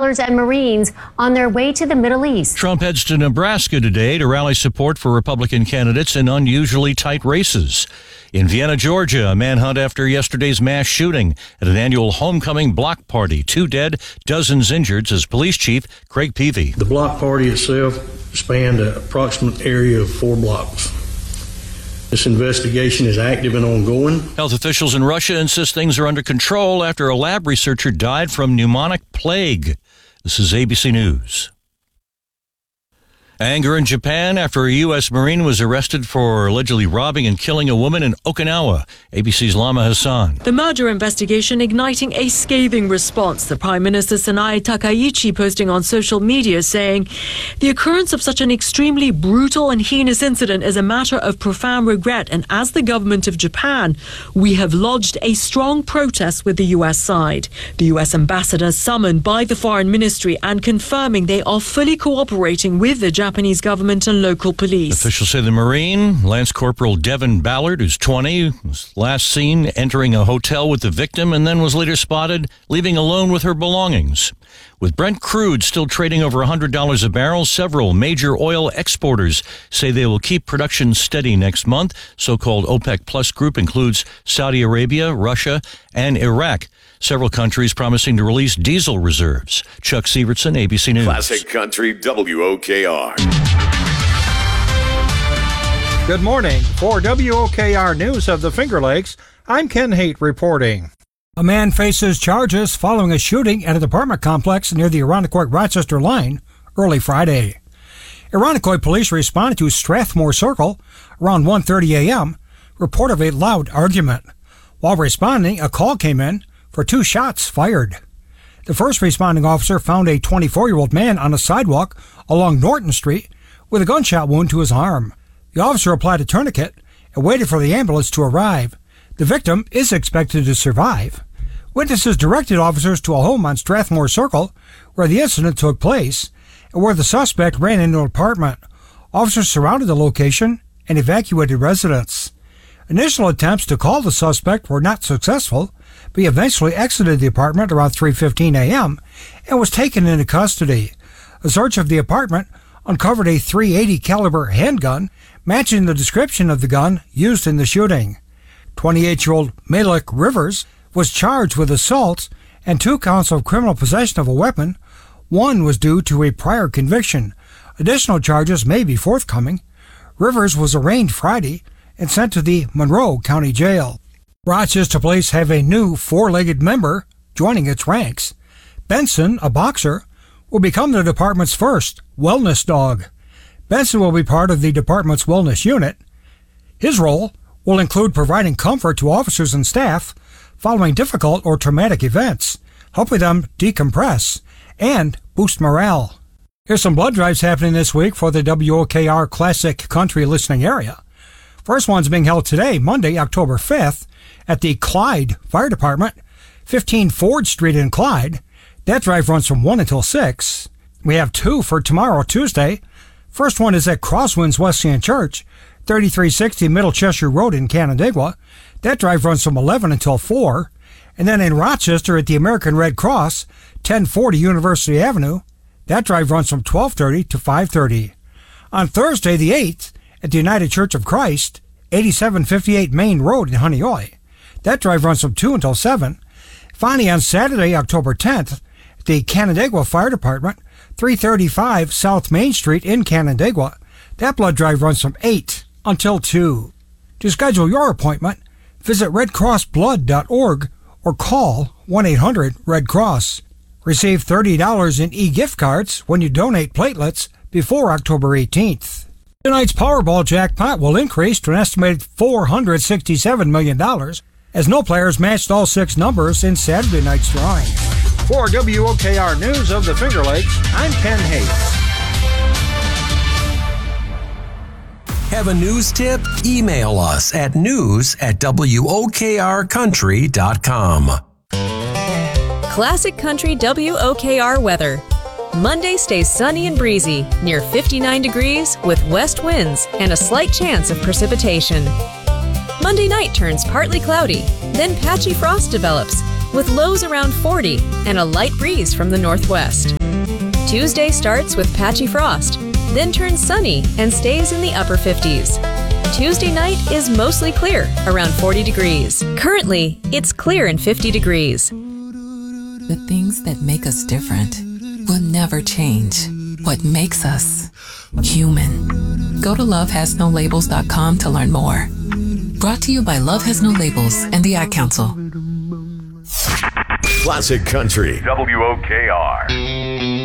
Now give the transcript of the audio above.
sailors and Marines on their way to the Middle East. Trump heads to Nebraska today to rally support for Republican candidates in unusually tight races. In Vienna, Georgia, a manhunt after yesterday's mass shooting at an annual homecoming block party. 2 dead, dozens injured, says Police Chief Craig Peavy. The block party itself spanned an approximate area of 4 blocks. This investigation is active and ongoing. Health officials in Russia insist things are under control after a lab researcher died from pneumonic plague. This is ABC News. Anger in Japan after a U.S. Marine was arrested for allegedly robbing and killing a woman in Okinawa. ABC's Lama Hassan. The murder investigation igniting a scathing response. The Prime Minister Sanae Takaichi posting on social media saying, "The occurrence of such an extremely brutal and heinous incident is a matter of profound regret, and as the government of Japan, we have lodged a strong protest with the U.S. side." The U.S. ambassador summoned by the Foreign Ministry and confirming they are fully cooperating with the Japanese government and local police. Officials say the Marine, Lance Corporal Devin Ballard, who's 20, was last seen entering a hotel with the victim and then was later spotted leaving alone with her belongings. With Brent crude still trading over $100 a barrel, several major oil exporters say they will keep production steady next month. So-called OPEC Plus group includes Saudi Arabia, Russia, and Iraq. Several countries promising to release diesel reserves. Chuck Sievertson, ABC News. Classic Country WOKR. Good morning. For WOKR News of the Finger Lakes, I'm Ken Haight reporting. A man faces charges following a shooting at an apartment complex near the Irondequoit-Rochester line early Friday. Irondequoit police responded to Strathmore Circle around 1:30 a.m., report of a loud argument. While responding, a call came in for 2 shots fired. The first responding officer found a 24-year-old man on a sidewalk along Norton Street with a gunshot wound to his arm. The officer applied a tourniquet and waited for the ambulance to arrive. The victim is expected to survive. Witnesses directed officers to a home on Strathmore Circle where the incident took place and where the suspect ran into an apartment. Officers surrounded the location and evacuated residents. Initial attempts to call the suspect were not successful, but he eventually exited the apartment around 3:15 a.m. and was taken into custody. A search of the apartment uncovered a .380 caliber handgun matching the description of the gun used in the shooting. 28-year-old Malik Rivers was charged with assault and 2 counts of criminal possession of a weapon. One was due to a prior conviction. Additional charges may be forthcoming. Rivers was arraigned Friday and sent to the Monroe County Jail. Rochester Police have a new 4-legged member joining its ranks. Benson, a boxer, will become the department's first wellness dog. Benson will be part of the department's wellness unit. His role will include providing comfort to officers and staff following difficult or traumatic events, helping them decompress and boost morale. Here's some blood drives happening this week for the WOKR Classic Country listening area. First one's being held today, Monday, October 5th, at the Clyde Fire Department, 15 Ford Street in Clyde. That drive runs from 1 until 6. We have 2 for tomorrow, Tuesday. First one is at Crosswinds Wesleyan Church, 3360 Middle Cheshire Road in Canandaigua. That drive runs from 11 until 4. And then in Rochester at the American Red Cross, 1040 University Avenue. That drive runs from 12:30 to 5:30. On Thursday, the 8th, at the United Church of Christ, 8758 Main Road in Honeoye. That drive runs from 2 until 7. Finally, on Saturday, October 10th, at the Canandaigua Fire Department, 335 South Main Street in Canandaigua. That blood drive runs from 8 until 2. To schedule your appointment, visit redcrossblood.org or call 1-800-RED-CROSS. Receive $30 in e-gift cards when you donate platelets before October 18th. Tonight's Powerball jackpot will increase to an estimated $467 million as no players matched all 6 numbers in Saturday night's drawing. For WOKR News of the Finger Lakes, I'm Ken Haight. Have a news tip? Email us at news@wokrcountry.com. Classic Country WOKR weather. Monday stays sunny and breezy, near 59 degrees with west winds and a slight chance of precipitation. Monday night turns partly cloudy, then patchy frost develops with lows around 40 and a light breeze from the northwest. Tuesday starts with patchy frost, then turns sunny and stays in the upper 50s. Tuesday night is mostly clear, around 40 degrees. Currently, it's clear and 50 degrees. The things that make us different will never change. What makes us human. Go to lovehasnolabels.com to learn more. Brought to you by Love Has No Labels and the Ad Council. Classic Country WOKR.